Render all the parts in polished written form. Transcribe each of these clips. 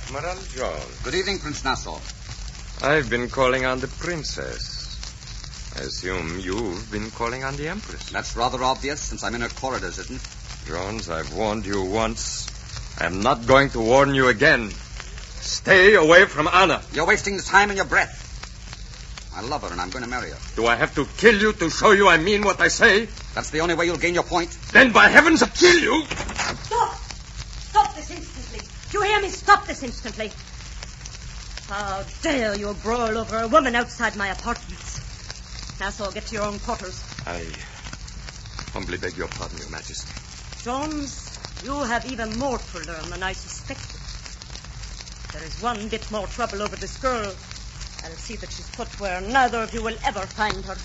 Admiral Jones. Good evening, Prince Nassau. I've been calling on the princess. I assume you've been calling on the Empress. That's rather obvious, since I'm in her corridors, isn't it? Jones, I've warned you once. I'm not going to warn you again. Stay away from Anna. You're wasting the time and your breath. I love her, and I'm going to marry her. Do I have to kill you to show you I mean what I say? That's the only way you'll gain your point. Then, by heavens, I'll kill you. Stop! Stop this instantly. Do you hear me? Stop this instantly. How dare you brawl over a woman outside my apartments? Nassau, get to your own quarters. I humbly beg your pardon, Your Majesty. Jones, you have even more to learn than I suspected. There is one bit more trouble over this girl. I'll see that she's put where neither of you will ever find her.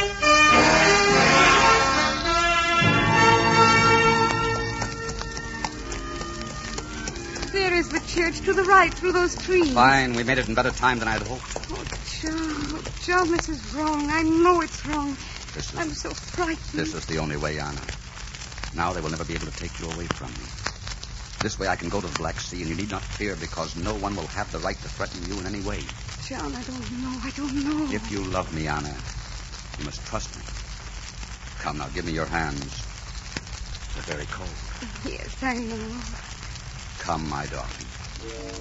There is the church to the right, through those trees. Fine, we made it in better time than I'd hoped. John, this is wrong. I know it's wrong. I'm so frightened. This is the only way, Anna. Now they will never be able to take you away from me. This way I can go to the Black Sea, and you need not fear, because no one will have the right to threaten you in any way. John, I don't know. If you love me, Anna, you must trust me. Come now, give me your hands. They're very cold. Yes, I know. Come, my darling.